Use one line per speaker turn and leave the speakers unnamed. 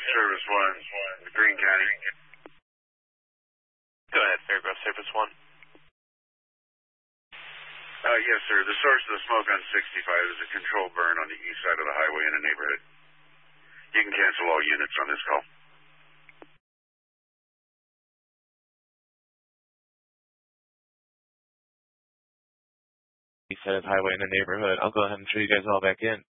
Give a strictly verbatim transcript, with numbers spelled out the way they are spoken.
Service one, Green County.
Go ahead, Fairgrove Service one.
Uh, yes, sir. The source of the smoke on sixty-five is a controlled burn on the east side of the highway in a neighborhood. You can cancel all units on this call.
East side of the highway in the neighborhood. I'll go ahead and show you guys all back in.